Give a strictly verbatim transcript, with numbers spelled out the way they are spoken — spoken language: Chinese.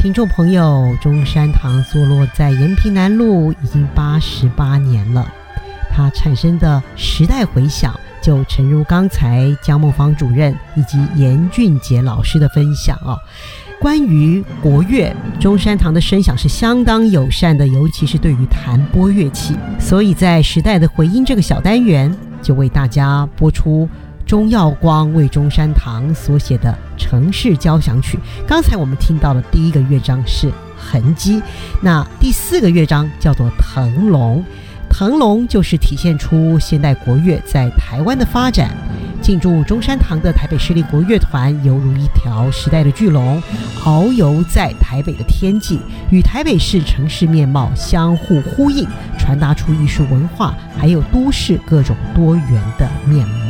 听众朋友，中山堂坐落在延平南路已经八十八年了，它产生的时代回响就诚如刚才江梦芳主任以及严俊杰老师的分享哦。关于国乐，中山堂的声响是相当友善的，尤其是对于弹拨乐器，所以在时代的回音这个小单元，就为大家播出钟耀光为中山堂所写的城市交响曲。刚才我们听到的第一个乐章是痕迹，那第四个乐章叫做腾龙。腾龙就是体现出现代国乐在台湾的发展。进驻中山堂的台北市立国乐团犹如一条时代的巨龙，遨游在台北的天际，与台北市城市面貌相互呼应，传达出艺术文化还有都市各种多元的面貌。